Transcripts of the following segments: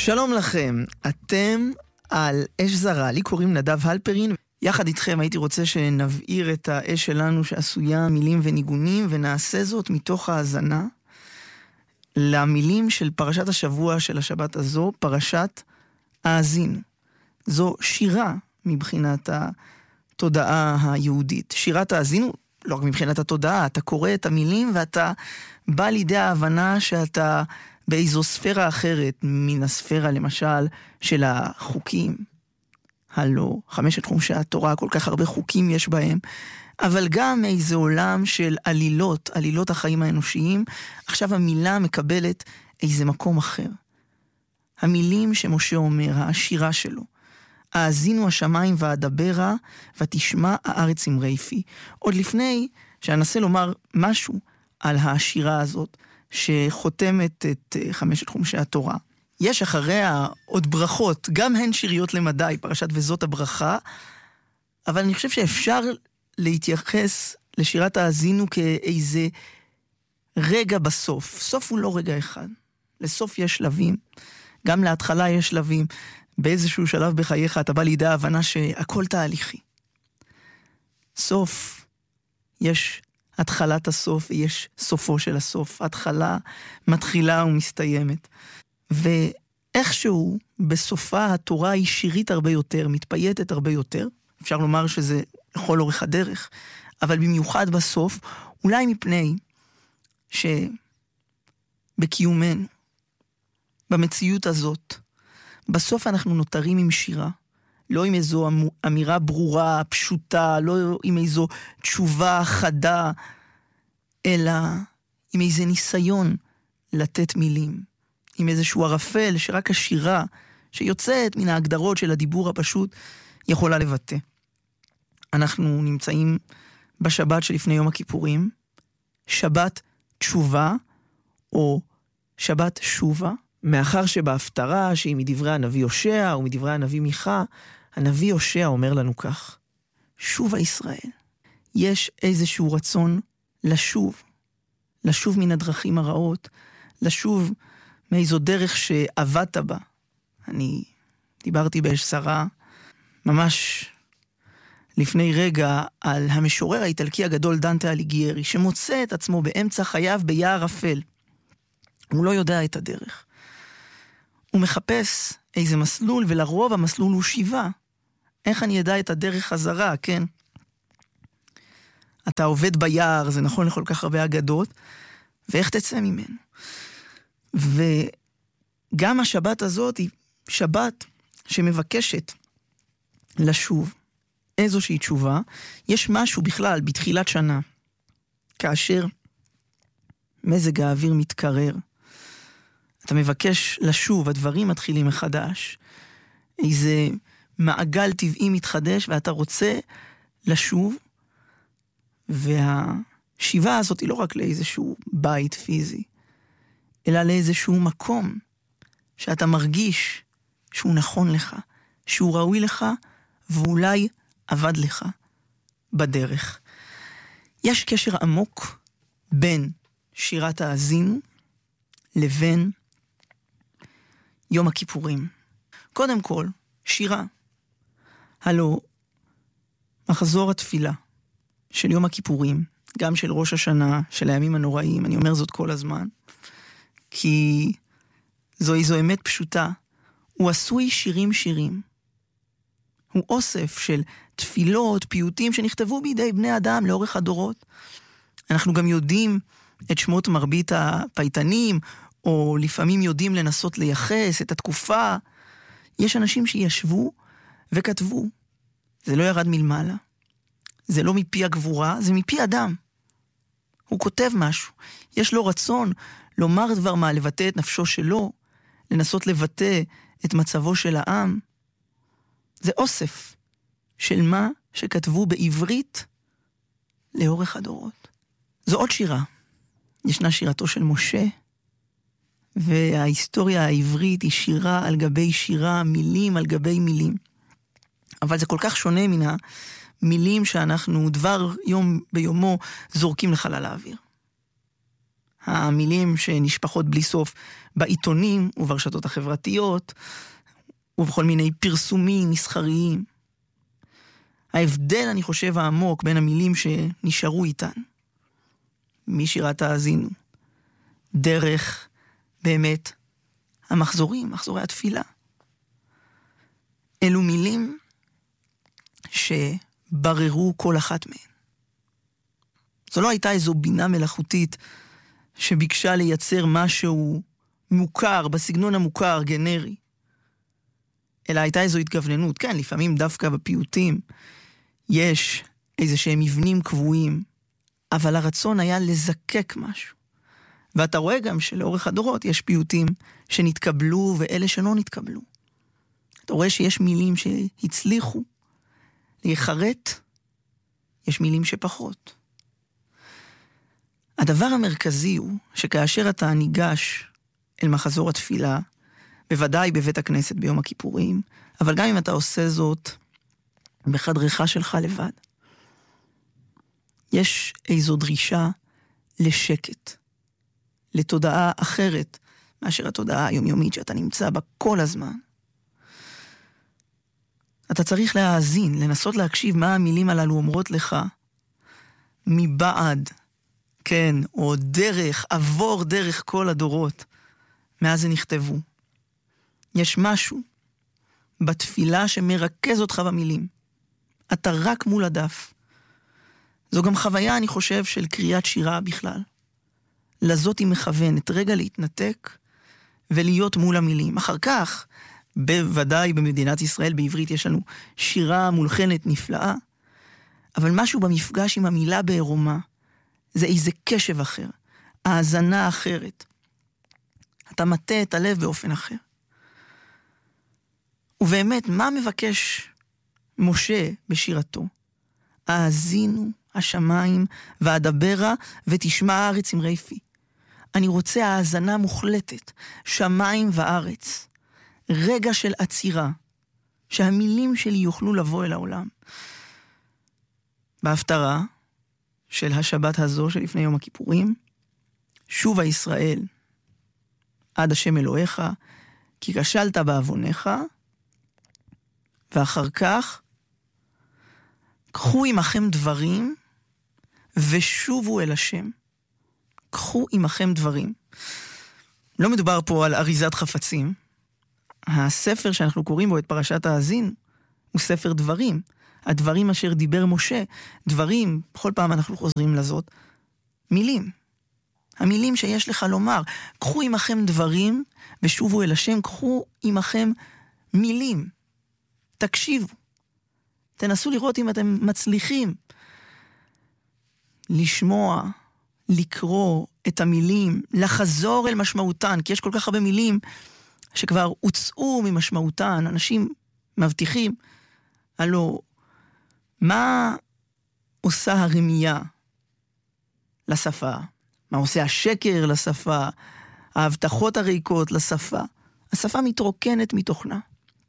שלום לכם, אתם על אש זרה, לי קוראים נדב הלפרין, יחד איתכם הייתי רוצה שנבעיר את האש שלנו שעשויה מילים וניגונים, ונעשה זאת מתוך ההאזנה למילים של פרשת השבוע של השבת הזו, פרשת האזינו. זו שירה מבחינת התודעה היהודית. שירת האזינו, לא רק מבחינת התודעה, אתה קורא את המילים ואתה בא לידי ההבנה שאתה באיזו ספירה אחרת, מן הספירה למשל של החוקים. הלא, 5 חומשי התורה, כל כך הרבה חוקים יש בהם, אבל גם איזה עולם של עלילות, עלילות החיים האנושיים. עכשיו המילה מקבלת איזה מקום אחר. המילים שמשה אומר, השירה שלו, האזינו השמיים ואדברה ותשמע הארץ אמרי פי. עוד לפני שאנסה לומר משהו על השירה הזאת שחותמת את 5 חומשי התורה, יש אחריה עוד ברכות, גם הן שיריות למדי, פרשת וזאת הברכה, אבל אני חושב שאפשר להתייחס לשירת האזינו כאיזה רגע בסוף. סוף הוא לא רגע אחד. לסוף יש שלבים, גם להתחלה יש שלבים. באיזשהו שלב בחייך אתה בא לידי ההבנה שהכל תהליכי. סוף, יש התחלת הסוף ויש סופו של הסוף. התחלה מתחילה ומסתיימת. ואיכשהו בסופה התורה היא שירית הרבה יותר, מתפייטת הרבה יותר. אפשר לומר שזה לכל אורך הדרך, אבל במיוחד בסוף, אולי מפני שבקיומנו, במציאות הזאת, בסוף אנחנו נותרים עם שירה, לא עם איזו אמירה ברורה, פשוטה, לא עם איזו תשובה חדה, אלא עם איזה ניסיון לתת מילים, עם איזשהו ערפל שרק השירה שיוצאת מן ההגדרות של הדיבור הפשוט יכולה לבטא. אנחנו נמצאים בשבת שלפני יום הכיפורים, שבת תשובה או שבת שובה, מאחר שבהפטרה שהיא מדברי הנביא הושע ומדברי הנביא מיכה, הנביא הושע אומר לנו כך: שובה ישראל. יש איזשהו רצון לשוב מן הדרכים הרעות, לשוב מאיזו דרך שעבדת בה. אני דיברתי באש זרה ממש לפני רגע על המשורר האיטלקי הגדול דנטה אליגיירי, שמוצא את עצמו באמצע חייו ביער אפל. הוא לא יודע את הדרך. הוא מחפש איזה מסלול, ולרוב המסלול הוא שיבה. איך אני ידע את הדרך חזרה, כן? אתה עובד ביער, זה נכון לכל כך הרבה אגדות, ואיך תצא ממנו? וגם השבת הזאת היא שבת שמבקשת לשוב. איזושהי תשובה. יש משהו בכלל בתחילת שנה, כאשר מזג האוויר מתקרר, אתה מבקש לשוב, הדברים מתחילים מחדש, איזה מעגל טבעי מתחדש, ואתה רוצה לשוב, והשיבה הזאת היא לא רק לאיזשהו בית פיזי, אלא לאיזשהו מקום שאתה מרגיש שהוא נכון לך, שהוא ראוי לך, ואולי עבד לך בדרך. יש קשר עמוק בין שירת האזינו לבין יום הכיפורים. קודם כל, שירה. הלא, מחזור התפילה של יום הכיפורים, גם של ראש השנה, של הימים הנוראים, אני אומר זאת כל הזמן, כי זו אמת פשוטה, הוא עשוי שירים. הוא אוסף של תפילות, פיוטים שנכתבו בידי בני אדם לאורך הדורות. אנחנו גם יודעים את שמות מרבית הפייטנים, או לפעמים יודעים לנסות לייחס את התקופה. יש אנשים שישבו וכתבו. זה לא ירד מלמעלה. זה לא מפי הגבורה, זה מפי אדם. הוא כותב משהו. יש לו רצון לומר דבר מה, לבטא את נפשו שלו, לנסות לבטא את מצבו של העם. זה אוסף של מה שכתבו בעברית לאורך הדורות. זו עוד שירה. ישנה שירתו של משה, וההיסטוריה העברית היא שירה על גבי שירה, מילים על גבי מילים. אבל זה כל כך שונה מן המילים שאנחנו דבר יום ביומו זורקים לחלל האוויר. המילים שנשפחות בלי סוף בעיתונים וברשתות החברתיות, ובכל מיני פרסומים מסחריים. ההבדל, אני חושב, העמוק בין המילים שנשארו איתן, משירת האזינו, דרך באמת המחזורים, מחזורי התפילה. אלו מילים שבררו כל אחת מהן. זו לא הייתה איזו בינה מלאכותית שביקשה לייצר משהו מוכר, בסגנון המוכר, גנרי. אלא הייתה איזו התגווננות. כן, לפעמים דווקא בפיוטים יש איזה שהם מבנים קבועים, אבל הרצון היה לזקק משהו. ואתה רואה גם שלאורך הדורות יש פיוטים שנתקבלו ואלה שלא נתקבלו. אתה רואה שיש מילים שהצליחו להיחרט, יש מילים שפחות. הדבר המרכזי הוא שכאשר אתה ניגש אל מחזור התפילה, בוודאי בבית הכנסת ביום הכיפורים, אבל גם אם אתה עושה זאת בחדרך שלך לבד, יש איזו דרישה לשקט, לתודעה אחרת מאשר התודעה היומיומית שאתה נמצא בה כל הזמן. אתה צריך להאזין, לנסות להקשיב מה המילים הללו אומרות לך מבעד, כן, או דרך, עבור דרך כל הדורות, מאז זה נכתבו. יש משהו בתפילה שמרכז אותך במילים. אתה רק מול הדף. זו גם חוויה, אני חושב, של קריאת שירה בכלל. לזאת היא מכוונת, רגע להתנתק ולהיות מול המילים. אחר כך, בוודאי במדינת ישראל, בעברית יש לנו שירה מולחנת נפלאה, אבל משהו במפגש עם המילה בעירומה, זה איזה קשב אחר, האזנה אחרת. אתה מטה את הלב באופן אחר. ובאמת, מה מבקש משה בשירתו? האזינו השמיים ואדברה ותשמע הארץ אמרי פי. אני רוצה האזנה מוחלטת, שמיים וארץ. רגע של עצירה, שהמילים שלי יוכלו לבוא אל העולם. בהפטרה של השבת הזו שלפני יום הכיפורים, שובה ישראל עד השם אלוהיך, כי כשלת בעוונך, ואחר כך, קחו עמכם דברים, ושובו אל השם. קחו עמכם דברים. לא מדובר פה על אריזת חפצים. הספר שאנחנו קוראים בו את פרשת האזין, הוא ספר דברים. הדברים אשר דיבר משה, דברים, בכל פעם אנחנו חוזרים לזאת, מילים. המילים שיש לך לומר. קחו עמכם דברים, ושובו אל השם, קחו עמכם מילים. תקשיבו. תנסו לראות אם אתם מצליחים לשמוע, לקרוא את המילים, לחזור אל משמעותן, כי יש כל כך הרבה מילים שכבר הוצאו ממשמעותן, אנשים מבטיחים, הלא, מה עושה הרמייה לשפה? מה עושה השקר לשפה? ההבטחות הריקות לשפה? השפה מתרוקנת מתוכנה.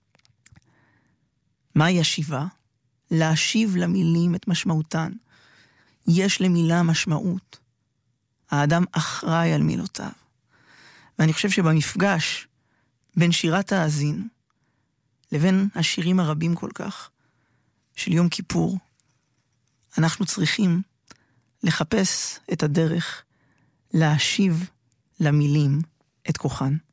מהי השיבה? להשיב למילים את משמעותן. יש למילה משמעות. האדם אחראי על מילותיו. ואני חושב שבמפגש בין שירת האזין לבין השירים הרבים כל כך של יום כיפור, אנחנו צריכים לחפש את הדרך להשיב למילים את כוחן.